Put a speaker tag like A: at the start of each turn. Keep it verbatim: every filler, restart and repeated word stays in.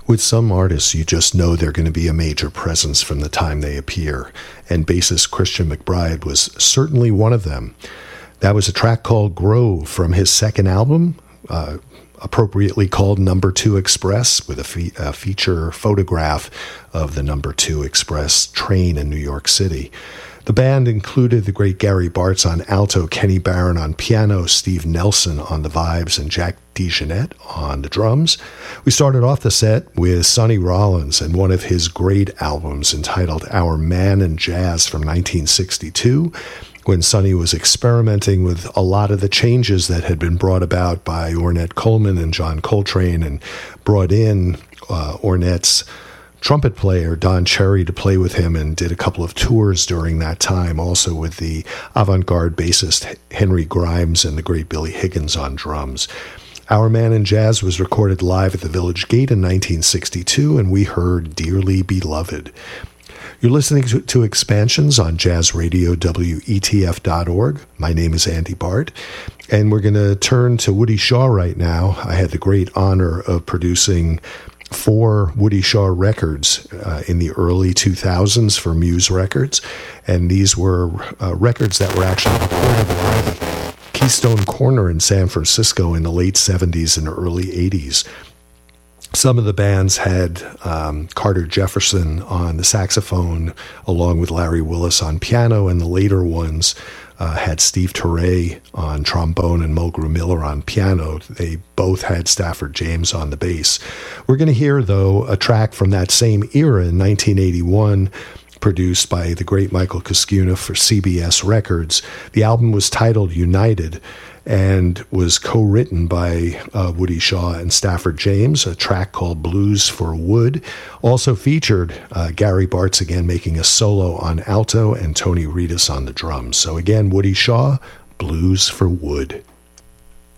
A: With some artists, you just know they're going to be a major presence from the time they appear, and bassist Christian McBride was certainly one of them. That was a track called Grove from his second album, uh, appropriately called Number Two Express, with a, fe- a feature photograph of the Number Two Express train in New York City. The band included the great Gary Bartz on alto, Kenny Barron on piano, Steve Nelson on the vibes, and Jack DeJohnette on the drums. We started off the set with Sonny Rollins and one of his great albums entitled Our Man in Jazz from nineteen sixty-two, when Sonny was experimenting with a lot of the changes that had been brought about by Ornette Coleman and John Coltrane, and brought in uh, Ornette's trumpet player Don Cherry to play with him, and did a couple of tours during that time, also with the avant-garde bassist Henry Grimes and the great Billy Higgins on drums. Our Man in Jazz was recorded live at the Village Gate in nineteen sixty-two, and we heard Dearly Beloved. You're listening to, to Expansions on Jazz Radio W E T F dot org. My name is Andy Bart, and we're going to turn to Woody Shaw right now. I had the great honor of producing four Woody Shaw records uh, in the early two thousands for Muse Records, and these were uh, records that were actually recorded live at Keystone Corner in San Francisco in the late seventies and early eighties. Some of the bands had um, Carter Jefferson on the saxophone, along with Larry Willis on piano, and the later ones uh, had Steve Turre on trombone and Mulgrew Miller on piano. They both had Stafford James on the bass. We're going to hear, though, a track from that same era in nineteen eighty-one, produced by the great Michael Kuskuna for C B S Records. The album was titled United, and was co-written by uh, Woody Shaw and Stafford James, a track called Blues for Wood. Also featured uh, Gary Bartz again making a solo on alto, and Tony Reedus on the drums. So again, Woody Shaw, Blues for Wood.